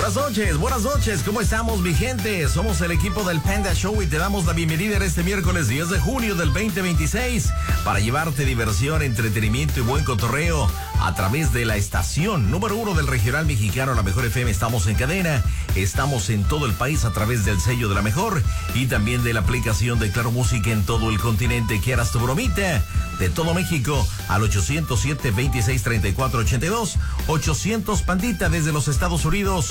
Buenas noches, ¿cómo estamos, mi gente? Somos el equipo del Panda Show y te damos la bienvenida en este miércoles 10 de junio del 2026 para llevarte diversión, entretenimiento y buen cotorreo a través de la estación número 1 del regional mexicano, La Mejor FM. Estamos en cadena, estamos en todo el país a través del sello de La Mejor y también de la aplicación de Claro Música en todo el continente. ¿Quieras tu bromita? De todo México al 807-2634-82, 800 Pandita desde los Estados Unidos,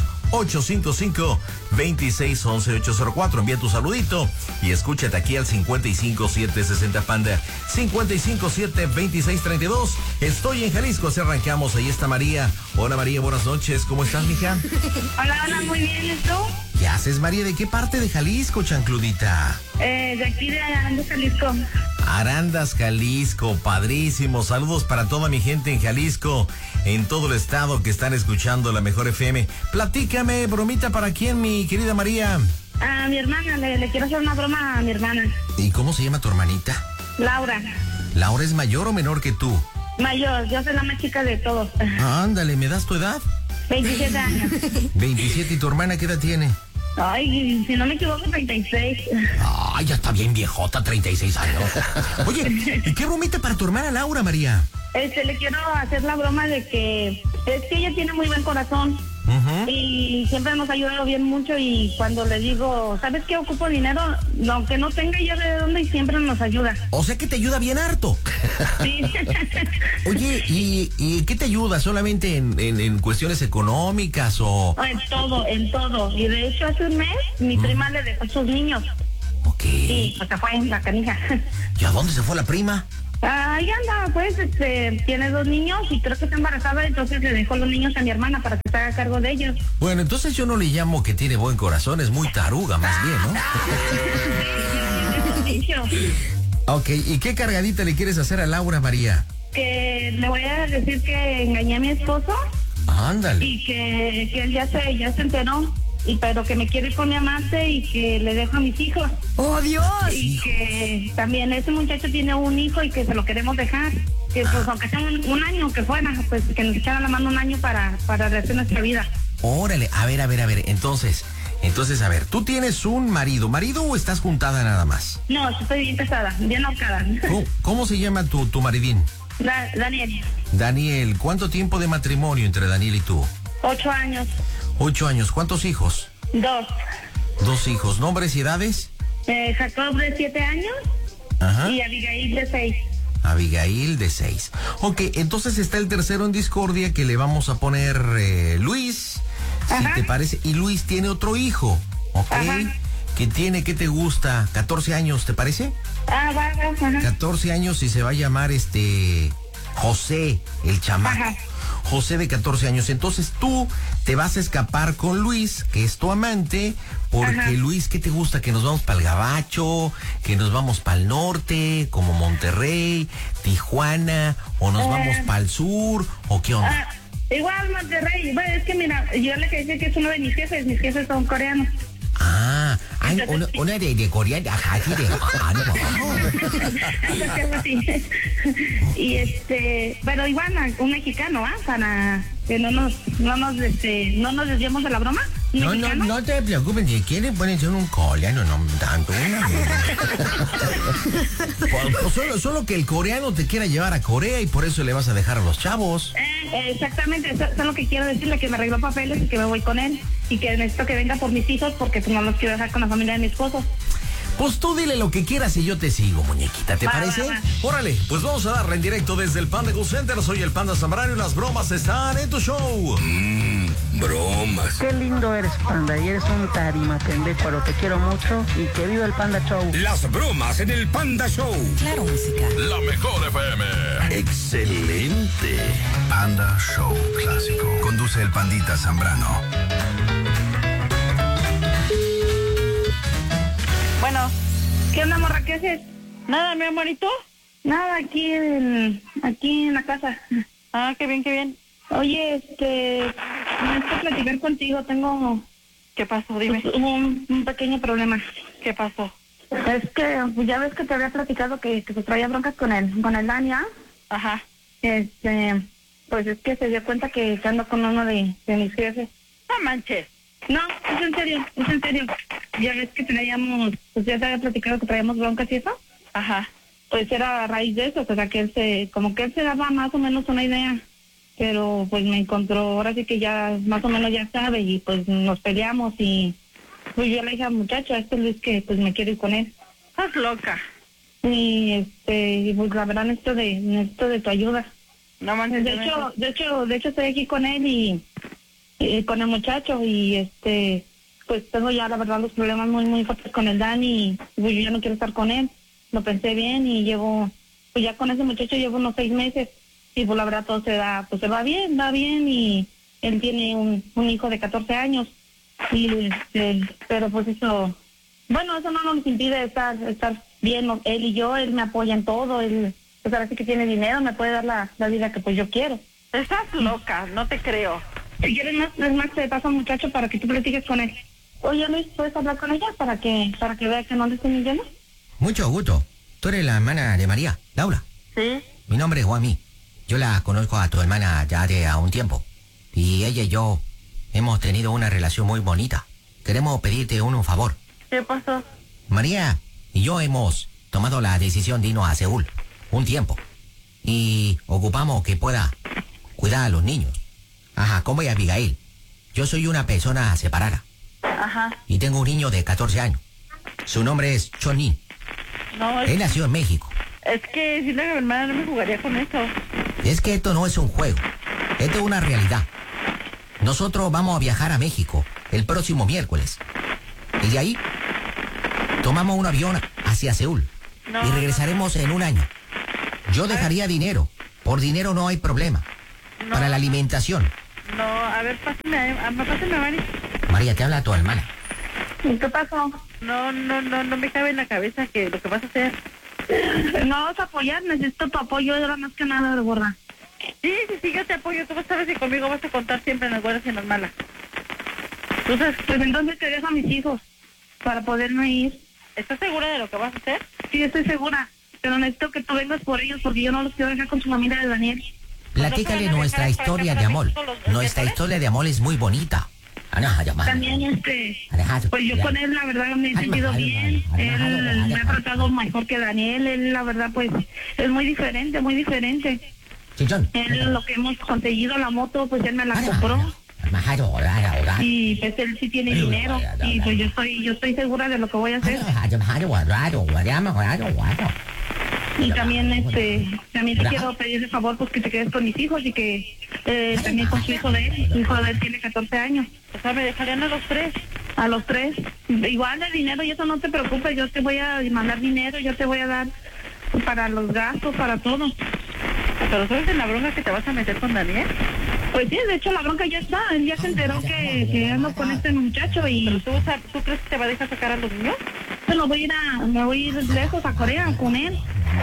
855-2611-804. Envía tu saludito y escúchate aquí al 55760 Panda, 557-2632. Estoy en Jalisco, así arrancamos. Ahí está María. Hola María, buenas noches. ¿Cómo estás, mija? Hola, muy bien, ¿y tú? ¿Qué haces, María? ¿De qué parte de Jalisco, chancludita? De aquí de Arandas, Jalisco. Arandas, Jalisco, padrísimo. Saludos para toda mi gente en Jalisco, en todo el estado que están escuchando La Mejor FM. Platícame, bromita, ¿para quién, mi querida María? A mi hermana, le quiero hacer una broma a mi hermana. ¿Y cómo se llama tu hermanita? Laura. ¿Laura es mayor o menor que tú? Mayor, yo soy la más chica de todos. Ándale, ¿me das tu edad? 27 años. 27, ¿y tu hermana qué edad tiene? Ay, si no me equivoco, 36. Ay, ya está bien viejota, 36 años. Oye, ¿y qué bromita para tu hermana Laura, María? Le quiero hacer la broma de que es que ella tiene muy buen corazón. Y siempre nos ha ayudado bien mucho, y cuando le digo, ¿sabes qué? Ocupo dinero, aunque no tenga ella de dónde, y siempre nos ayuda. O sea que te ayuda bien harto. Sí. Oye, ¿y qué te ayuda? ¿Solamente en cuestiones económicas o...? En todo. Y de hecho hace un mes mi prima le dejó a sus niños. Ok. Sí, pues se fue en la canija. ¿Y a dónde se fue la prima? Ahí anda, pues, tiene 2 niños y creo que está embarazada, entonces le dejó los niños a mi hermana para que se haga cargo de ellos. Bueno, entonces yo no le llamo que tiene buen corazón, es muy taruga más bien, ¿no? Ok, ¿y qué cargadita le quieres hacer a Laura, María? Que le voy a decir que engañé a mi esposo. Ándale. Y que él ya se enteró. Pero que me quiere ir con mi amante y que le dejo a mis hijos. ¡Oh, Dios! Y que también ese muchacho tiene un hijo y que se lo queremos dejar. Que pues aunque sea un año que fuera, pues que nos echara la mano un año para rehacer nuestra vida. Órale, a ver, Entonces, a ver, ¿tú tienes un marido o estás juntada nada más? No, estoy bien casada, bien ahorcada. ¿Cómo se llama tu maridín? Daniel. Daniel, ¿cuánto tiempo de matrimonio entre Daniel y tú? 8 años. 8 años, ¿cuántos hijos? 2. 2 hijos, ¿nombres y edades? Jacob de 7 años. Ajá. Y Abigail de 6. Abigail de 6. Ok, entonces está el tercero en discordia que le vamos a poner Luis, Ajá. si te parece. Y Luis tiene otro hijo, ¿ok? Ajá. Que tiene, ¿qué te gusta? 14 años, ¿te parece? Va. 14 años y se va a llamar José, el chamaco. Ajá. José de 14 años. Entonces tú te vas a escapar con Luis, que es tu amante, porque Ajá. Luis, ¿qué te gusta? Que nos vamos para el Gabacho, que nos vamos para el norte, como Monterrey, Tijuana, o nos vamos para el sur, o qué onda. Igual Monterrey. Bueno, es que mira, yo le quería decir que es uno de mis jefes son coreanos. Una de coreana, así de... Y pero igual un mexicano, para que no nos desviemos de la broma. No te preocupes, si quieren pueden ser un coreano, no tanto. Solo que el coreano te quiera llevar a Corea y por eso le vas a dejar a los chavos. Exactamente, eso es lo que quiero decirle, que me arregló papeles y que me voy con él. Y que necesito que venga por mis hijos porque no los quiero dejar con la familia de mi esposo. Pues tú dile lo que quieras y yo te sigo, muñequita, ¿te parece? Va. Órale, pues vamos a darle en directo desde el Panda Cool Center. Soy el Panda Zambrano y las bromas están en tu show. Bromas. Qué lindo eres, Panda, y eres un tarima pendejo, pero te quiero mucho y que viva el Panda Show. Las bromas en el Panda Show. Claro, música. La Mejor FM. Excelente. Panda Show Clásico. Conduce el Pandita Zambrano. Bueno, ¿qué onda, morra? ¿Qué haces? Nada, mi amorito. Nada, aquí en la casa. Qué bien. Oye, necesito platicar contigo. Tengo... ¿Qué pasó? Dime. Un pequeño problema. ¿Qué pasó? Es que ya ves que te había platicado que se traía broncas con el Dania. Ajá. Pues es que se dio cuenta que ando con uno de mis jefes. No manches. No, es en serio, es en serio. Ya ves que traíamos, pues ya te había platicado que traíamos broncas y eso. Ajá. Pues era a raíz de eso, o sea que como que él se daba más o menos una idea. Pero pues me encontró, ahora sí que ya más o menos ya sabe, y pues nos peleamos y pues yo le dije al muchacho, a este Luis, que pues me quiero ir con él. Estás loca. Y pues la verdad necesito de tu ayuda. No manches. De hecho estoy aquí con él y con el muchacho y pues tengo ya la verdad los problemas muy muy fuertes con el Dani y pues yo ya no quiero estar con él. Lo pensé bien y pues ya con ese muchacho llevo unos 6 meses y pues la verdad todo va bien y él tiene un hijo de 14 años y pero pues eso no nos impide estar bien, él y yo. Él me apoya en todo, él pues ahora sí que tiene dinero, me puede dar la vida que pues yo quiero. Estás loca, no te creo. Si quieres más te paso al muchacho para que tú platiques con él. Oye Luis, ¿puedes hablar con ella para que vea que no le estoy mintiendo? Mucho gusto. Tú eres la hermana de María, Laura. Sí. Mi nombre es Juanmi. Yo la conozco a tu hermana ya de a un tiempo. Y ella y yo hemos tenido una relación muy bonita. Queremos pedirte un favor. ¿Qué pasó? María y yo hemos tomado la decisión de irnos a Seúl un tiempo. Y ocupamos que pueda cuidar a los niños. Ajá, como y Abigail. Yo soy una persona separada. Ajá. Y tengo un niño de 14 años. Su nombre es Chonin. No, Él nació en México. es que si la hermana no me jugaría con eso. Es que esto no es un juego. Esto es una realidad. Nosotros vamos a viajar a México el próximo miércoles. Y de ahí tomamos un avión hacia Seúl. No, y regresaremos en un año. Yo dejaría dinero. Por dinero no hay problema. No. Para la alimentación. No, a ver, pásame a Mari. María, te habla tu hermana. ¿Y qué pasó? No me cabe en la cabeza que lo que vas a hacer. No vas a apoyar, necesito tu apoyo, era más que nada, gorda. Sí, yo te apoyo. Tú sabes que conmigo vas a contar siempre en las buenas y en las malas. Tú sabes, Pues entonces te dejo a mis hijos para poderme ir. ¿estás segura de lo que vas a hacer? Sí, estoy segura, pero necesito que tú vengas por ellos porque yo no los quiero dejar con su familia de Daniel. Platícale nuestra historia de amor. Nuestra historia de amor es muy bonita. También pues yo con él la verdad me he sentido bien. Él me ha tratado mejor que Daniel. Él la verdad pues es muy diferente, muy diferente. Él lo que hemos conseguido, la moto, pues él me la compró. Y pues él sí tiene dinero y pues yo estoy segura de lo que voy a hacer. Y también también te quiero pedir de favor pues que te quedes con mis hijos y que también con su hijo de él. Su hijo de él tiene 14 años. O sea, me dejarían a los 3. A los 3. Igual de dinero y eso no te preocupes, yo te voy a mandar dinero, yo te voy a dar para los gastos, para todo. ¿Pero sabes en la bronca que te vas a meter con Daniel? Pues sí, de hecho la bronca ya está, él ya se enteró que ando con este muchacho y... ¿Pero tú crees que te va a dejar sacar a los niños? Me voy a ir lejos a Corea con él.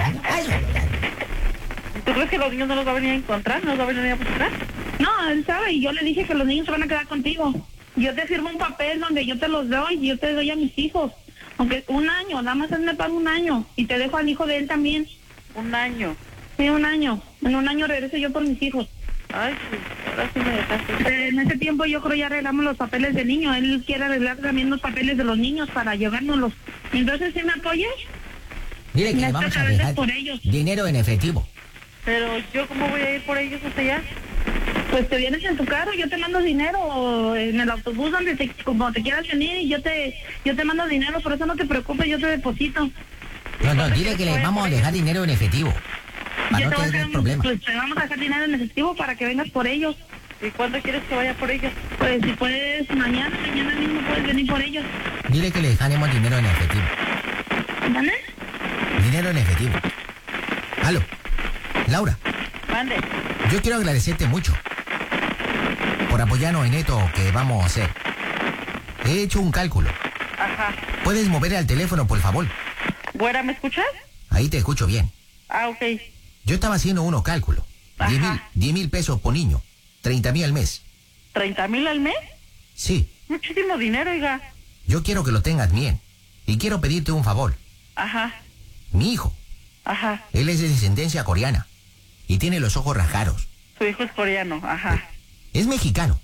¿Tú crees que los niños no los va a venir a encontrar? ¿No los va a venir a buscar? No, él sabe y yo le dije que los niños se van a quedar contigo. Yo te firmo un papel donde yo te los doy y yo te doy a mis hijos. Aunque 1 año, nada más él me paga 1 año y te dejo al hijo de él también. 1 año. Sí, 1 año. En 1 año regreso yo por mis hijos. Ay, sí, ahora sí me dejaste. En ese tiempo yo creo ya arreglamos los papeles del niño. Él quiere arreglar también los papeles de los niños para llevárnoslos. Entonces, ¿sí me apoyas? Dile que le vamos a dejar por ellos. dinero en efectivo. Pero yo, ¿cómo voy a ir por ellos hasta allá? Pues te vienes en tu carro, yo te mando dinero, o en el autobús donde como te quieras venir y yo te mando dinero, por eso no te preocupes, yo te deposito. No, dile que le vamos a dejar dinero en efectivo. Para Yo no te voy a tener dejar, problemas. pues te vamos a dejar dinero en efectivo para que vengas por ellos. ¿Y cuándo quieres que vaya por ellos? Pues si puedes, mañana mismo puedes venir por ellos. Dile que le dejaremos dinero en efectivo. ¿Vale? Dinero en efectivo. Aló. Laura, Mande. yo quiero agradecerte mucho por apoyarnos en esto que vamos a hacer. He hecho un cálculo. Ajá. ¿Puedes mover al teléfono, por favor? Güera, ¿me escuchas? Ahí te escucho bien. Ah, ok. Yo estaba haciendo unos cálculos. Ajá. 10,000 pesos por niño. 30,000 al mes. ¿30,000 al mes? Sí, Muchísimo dinero, oiga. yo quiero que lo tengas bien. Y quiero pedirte un favor. Ajá. Mi hijo, Ajá. él es de descendencia coreana. Y tiene los ojos rajados. Su hijo es coreano. Ajá. Es mexicano.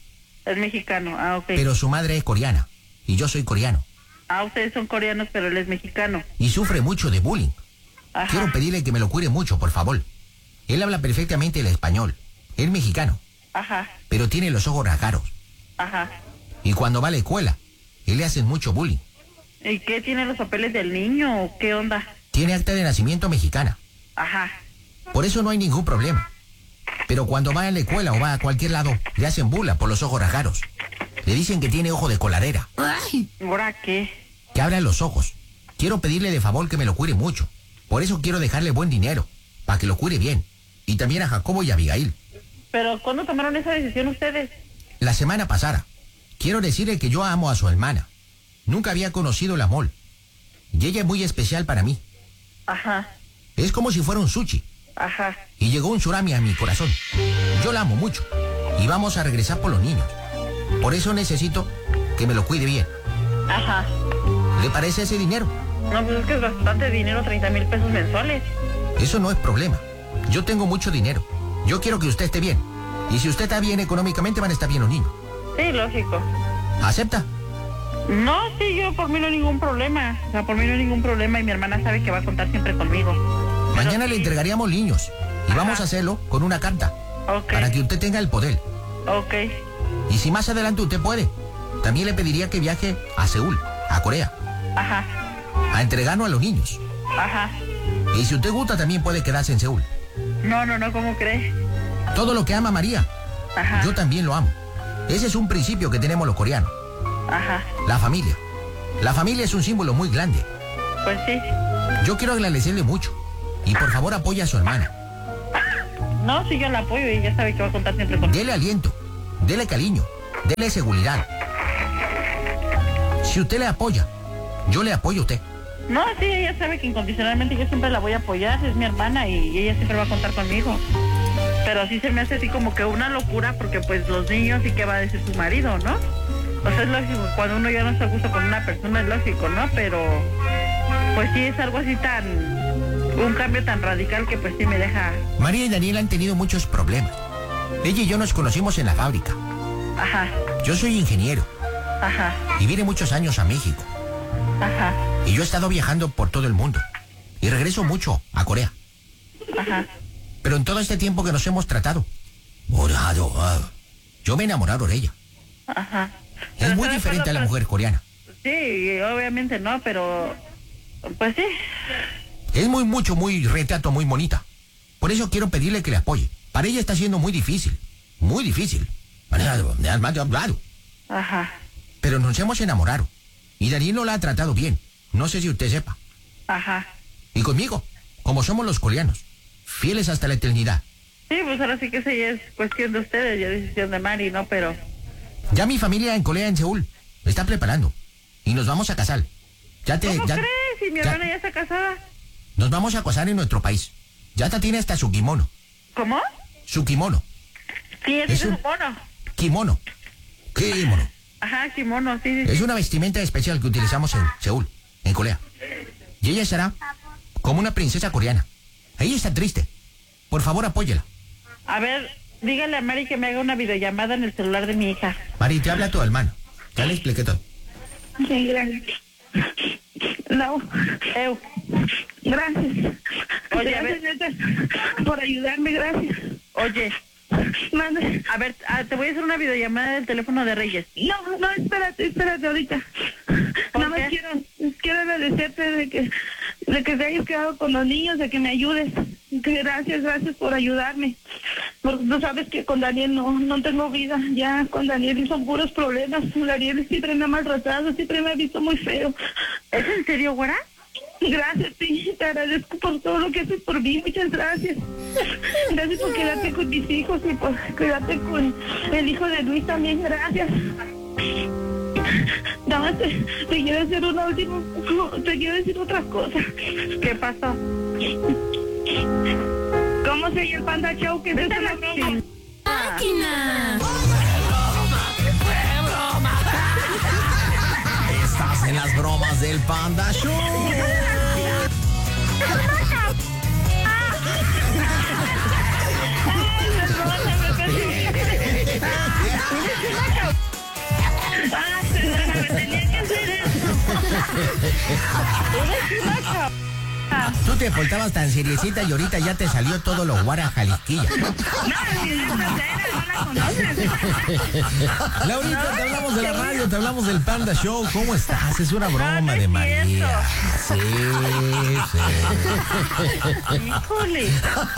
Es mexicano, ok. Pero su madre es coreana y yo soy coreano. Ustedes son coreanos, pero él es mexicano. Y sufre mucho de bullying. Ajá. Quiero pedirle que me lo cuide mucho, por favor. Él habla perfectamente el español. Es mexicano, Ajá, pero tiene los ojos rasgados. ajá. Y cuando va a la escuela, él le hacen mucho bullying. ¿Y qué tiene los papeles del niño o qué onda? Tiene acta de nacimiento mexicana. Ajá. Por eso no hay ningún problema. Pero cuando va a la escuela o va a cualquier lado, le hacen burla por los ojos rasgados. Le dicen que tiene ojo de coladera. ¿Ahora qué? Que abra los ojos. Quiero pedirle de favor que me lo cuide mucho. Por eso quiero dejarle buen dinero, para que lo cuide bien. Y también a Jacobo y a Abigail. ¿Pero cuándo tomaron esa decisión ustedes? La semana pasada. Quiero decirle que yo amo a su hermana. Nunca había conocido el amor. Y ella es muy especial para mí. Ajá, Es como si fuera un sushi. ajá. Y llegó un tsunami a mi corazón. Yo la amo mucho. Y vamos a regresar por los niños. Por eso necesito que me lo cuide bien. Ajá. ¿Le parece ese dinero? No, pues es que es bastante dinero, 30,000 pesos mensuales. Eso no es problema. Yo tengo mucho dinero. Yo quiero que usted esté bien. Y si usted está bien económicamente, van a estar bien los niños. Sí, lógico. ¿Acepta? No, sí, yo por mí no hay ningún problema. O sea, por mí no hay ningún problema y mi hermana sabe que va a contar siempre conmigo. Mañana le entregaríamos niños. Y vamos a hacerlo con una carta. Ok, Para que usted tenga el poder. ok. Y si más adelante usted puede, también le pediría que viaje a Seúl, a Corea, Ajá, a entregarnos a los niños. ajá. Y si usted gusta, también puede quedarse en Seúl. No, ¿cómo crees? Todo lo que ama María, Ajá, yo también lo amo. Ese es un principio que tenemos los coreanos. ajá. La familia. La familia es un símbolo muy grande. Pues sí. Yo quiero agradecerle mucho. Y por favor apoye a su hermana. No, sí, yo la apoyo y ella sabe que va a contar siempre conmigo. Dele aliento, dele cariño, dele seguridad. Si usted le apoya, yo le apoyo a usted. No, sí, ella sabe que incondicionalmente yo siempre la voy a apoyar, es mi hermana y ella siempre va a contar conmigo. Pero sí se me hace así como que una locura porque pues los niños y qué va a decir su marido, ¿no? O sea, es lógico, cuando uno ya no está a gusto con una persona es lógico, ¿no? Pero pues sí es algo así un cambio tan radical que pues sí me deja... María y Daniel han tenido muchos problemas. Ella y yo nos conocimos en la fábrica. Ajá, Yo soy ingeniero ajá, y vine muchos años a México. ajá, Y yo he estado viajando por todo el mundo. Y regreso mucho a Corea. ajá. Pero en todo este tiempo que nos hemos tratado, yo me he enamorado de ella. Ajá. Es Pero muy ¿sabes diferente a cuál la otra? mujer coreana. Sí, obviamente no, pero... Pues sí. Es muy retrato, muy bonita. Por eso quiero pedirle que le apoye. Para ella está siendo muy difícil. Muy difícil. Ajá, Pero nos hemos enamorado. Y Daniel no la ha tratado bien. No sé si usted sepa. ajá. Y conmigo, como somos los coreanos, fieles hasta la eternidad. Sí, pues ahora sí que sí es cuestión de ustedes, ya es decisión de Mari, ¿no? Pero... Ya mi familia en Corea, en Seúl, está preparando. Y nos vamos a casar. ¿Cómo crees? Si mi hermana ya está casada. Nos vamos a casar en nuestro país. Ya tiene hasta su kimono. ¿Cómo? Su kimono. Sí, Es es un- un mono. Kimono. Kimono. Ajá, kimono, sí, sí. Es una vestimenta especial que utilizamos en Seúl, en Corea. Y ella será como una princesa coreana. Ella está triste. Por favor, apóyela. A ver, dígale a Mari que me haga una videollamada en el celular de mi hija. Mari, te habla tu hermano. Ya le expliqué todo. Sí, gracias. No, gracias. Oye, a Gracias, ver. neta, por ayudarme, gracias. Oye, Mande. a ver, te voy a hacer una videollamada del teléfono de Reyes. No, espérate ahorita. ¿Por Nada más qué? quiero agradecerte de que te hayas quedado con los niños, de que me ayudes. Que gracias por ayudarme. Porque tú sabes que con Daniel no tengo vida. Ya con Daniel son puros problemas. Daniel siempre me ha maltratado, siempre me ha visto muy feo. ¿Es en serio, güera? Gracias, sí, te agradezco por todo lo que haces por mí, muchas gracias. Gracias por quedarte con mis hijos y por quedarte con el hijo de Luis también, gracias. Nada más te quiero decir te quiero decir otra cosa. ¿Qué pasó? ¿Cómo se llama el Panda Show? Que es una broma. Estás en las bromas del Panda Show. Perdóname, Perdóname, tenía que hacer eso. Eres una cabrona. Tú te portabas tan seriecita y ahorita ya te salió todo lo guara jalisquilla. No, si es grosera, no la conoces. Laurita, te hablamos de la radio, te hablamos del Panda Show. ¿Cómo estás? Es una broma de María. Sí. Híjole.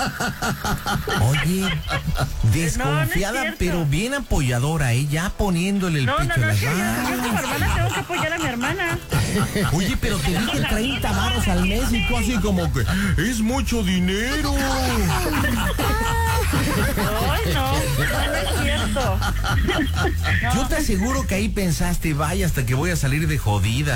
Oye, desconfiada, No es cierto. pero bien apoyadora, ya poniéndole el No, pecho en las yo manos. como hermana tengo que apoyar a mi hermana. Oye, pero te dije 30 varos al mes y tú así como que es mucho dinero. Ay, no es cierto. Yo te aseguro que ahí pensaste, vaya, hasta que voy a salir de jodida.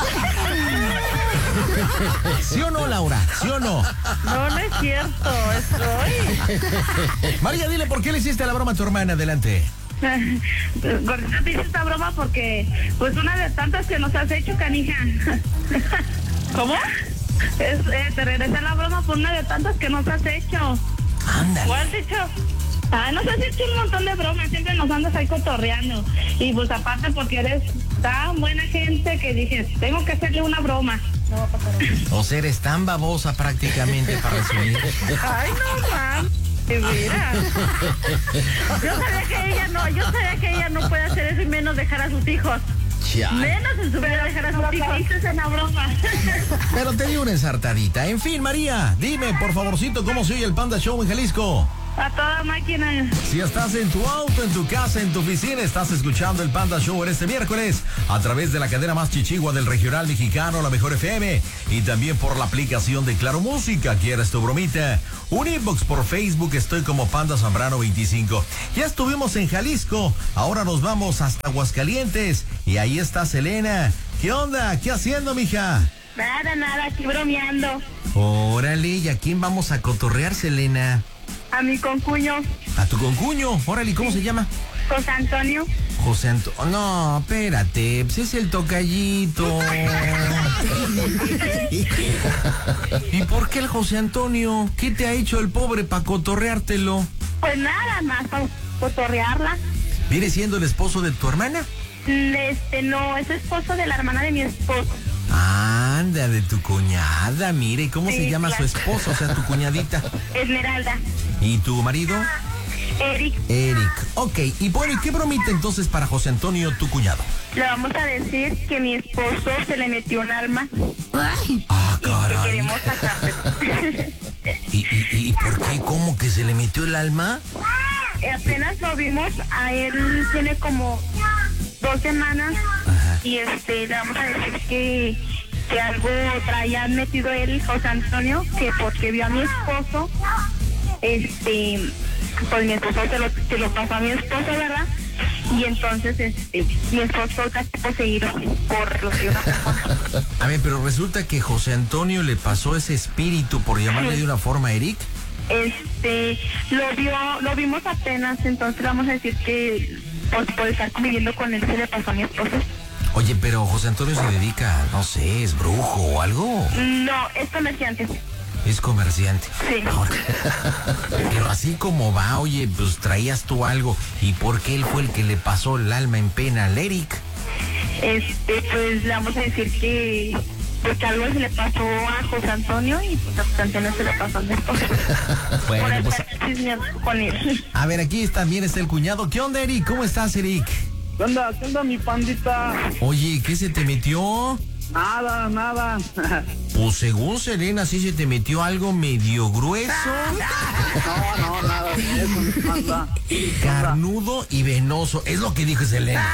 ¿Sí o no, Laura? ¿Sí o no? No es cierto. Estoy. María, dile por qué le hiciste la broma a tu hermana. Adelante. Gordita, te hice esta broma porque, pues, una de tantas que nos has hecho, canija. ¿Cómo? Te regresé la broma por una de tantas que nos has hecho. Ándale. ¿Cuál dicho? Nos has hecho un montón de bromas, siempre nos andas ahí cotorreando. Y pues aparte porque eres tan buena gente que dije, tengo que hacerle una broma. No va a pasar nada. O sea, eres tan babosa prácticamente para resumir. Ay, no, man. Mira. Yo sabía que ella no puede hacer eso y menos dejar a sus hijos. Menos en su vida dejar a sus hijos. Caíste en la broma. Pero te di una ensartadita. En fin, María, dime, por favorcito, ¿cómo se oye el Panda Show en Jalisco? A toda máquina. Si estás en tu auto, en tu casa, en tu oficina, estás escuchando el Panda Show en este miércoles a través de la cadena más chichigua del regional mexicano, la Mejor FM, y también por la aplicación de Claro Música. ¿Quieres tu bromita? Un inbox por Facebook, estoy como Panda Zambrano 25. Ya estuvimos en Jalisco, ahora nos vamos hasta Aguascalientes y ahí está Selena. ¿Qué onda? ¿Qué haciendo, mija? Nada, aquí bromeando. Órale, ¿y a quién vamos a cotorrear, Selena? A mi concuño, A tu concuño. Órale, ¿cómo se llama? José Antonio. José Antonio. No, espérate, pues es el tocallito. ¿Y por qué el José Antonio? ¿Qué te ha hecho el pobre para cotorreártelo? Pues nada más, para cotorrearla. ¿Viene siendo el esposo de tu hermana? No, es esposo de la hermana de mi esposo. Anda, de tu cuñada, mire, ¿y cómo se Sí, llama claro. su esposo? O sea, tu cuñadita. Esmeralda. ¿Y tu marido? Eric, Eric. Ok, y bueno, ¿y qué bromita entonces para José Antonio, tu cuñado? le vamos a decir que mi esposo se le metió un alma Ah, y que caray. queremos sacarse. ¿Y por qué? ¿Cómo que se le metió el alma? Apenas lo vimos, a él tiene como 2 semanas. Ajá. Y le vamos a decir que algo traía metido él, José Antonio, que porque vio a mi esposo, pues mi esposo se lo pasó a mi esposo, ¿verdad? Y entonces mi esposo está poseído por lo que una persona. A ver, pero resulta que José Antonio le pasó ese espíritu, por llamarle de una forma, a Eric. Lo vimos apenas, entonces vamos a decir que por estar conviviendo con él se le pasó a mi esposo. Oye, pero José Antonio se dedica, no sé, ¿es brujo o algo? No, es comerciante. Es comerciante. Sí. Ahora, pero así como va, oye, pues traías tú algo. ¿Y por qué él fue el que le pasó el alma en pena al Eric? Pues le vamos a decir que porque algo se le pasó a José Antonio y pues a José Antonio se le pasó a mi esposo. Bueno, Por pues, estar chismeando con él. a ver, aquí también está el cuñado. ¿Qué onda, Eric? ¿Cómo estás, Eric? ¿Qué onda, mi pandita? Oye, ¿qué se te metió? Nada. Pues según Selena, sí se te metió algo medio grueso, No, nada de eso, mi panda. carnudo y venoso. Es lo que dijo Selena.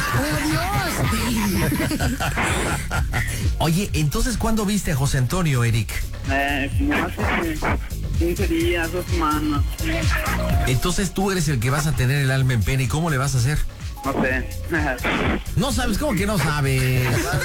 Oye, entonces, ¿cuándo viste a José Antonio, Eric? Como hace 15 días, 2 semanas. Entonces tú eres el que vas a tener el alma en pena. ¿Y cómo le vas a hacer? No sé. No sabes, ¿cómo que no sabes?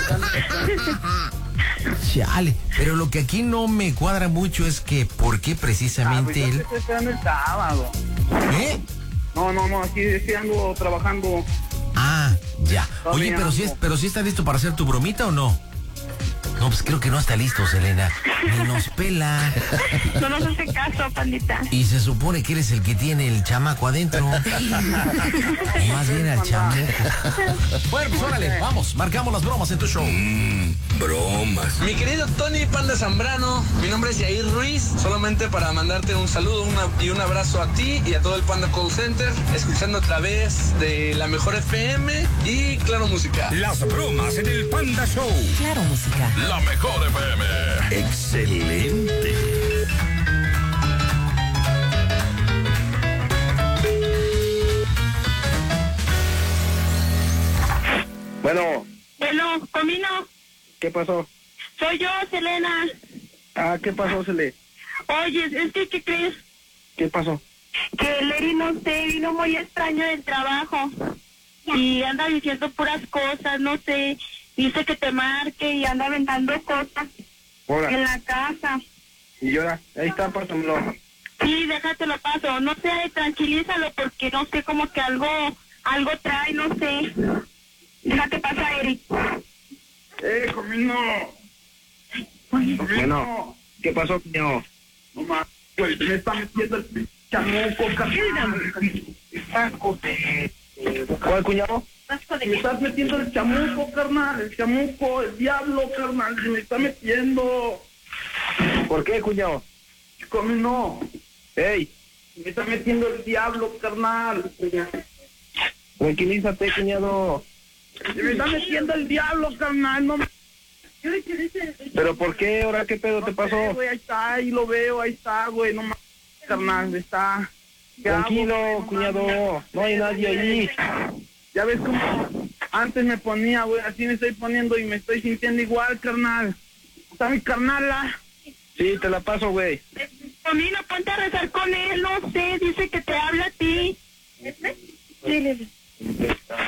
Chale, pero lo que aquí no me cuadra mucho es que ¿por qué precisamente él? Estoy esperando el sábado. ¿Eh? No, aquí ando trabajando. Ah, ya. Oye, Todavía pero no. sí está listo para hacer tu bromita o no? No, pues creo que no está listo, Selena. Ni nos pela. No nos hace caso, pandita. Y se supone que eres el que tiene el chamaco adentro. Más bien al chamaco. Bueno, pues órale, vamos, marcamos las bromas en tu show. Bromas. Mi querido Tony Panda Zambrano, mi nombre es Yair Ruiz, solamente para mandarte un saludo y un abrazo a ti y a todo el Panda Call Center, escuchando a través de la Mejor FM y Claro Música. Las bromas en el Panda Show. Claro Música. La Mejor FM. Excelente. Bueno, Comino, ¿qué pasó? soy yo, Selena. Ah, ¿qué pasó, Cele? Oye, es que, ¿qué crees? ¿Qué pasó? Que Leri, no sé, vino muy extraño del trabajo. Y anda diciendo puras cosas, no sé. Dice que te marque y anda aventando cosas en Ahora, la casa. y ahora, ahí está, pásamelo. Sí, déjatelo paso. No sé, tranquilízalo porque no sé, como que algo trae, no sé. Déjate pasar, Eric. Comino. Bueno, ¿qué pasó, niño? No más, güey, me está metiendo el chamuco, carnal. ¿Cuál, cuñado? Me estás metiendo el chamuco, carnal. El chamuco, el diablo, carnal. Se me está metiendo. ¿Por qué, cuñado? Comino. ¡Ey! Me está metiendo el diablo, carnal. Tranquilízate, cuñado. Se me está metiendo el diablo, carnal. No me... ¿Pero por qué? ¿Ahora qué pedo te pasó? Güey, ahí está, ahí lo veo, ahí está, güey. No más, carnal, está. ¿Qué hago, Tranquilo, güey? No cuñado. mames, No hay nadie ahí. Ya ves cómo antes me ponía, güey, así me estoy poniendo y me estoy sintiendo igual, carnal. Está mi carnala. Sí, te la paso, güey. Comino, ponte a rezar con él, no sé, dice que te habla a ti. Sí,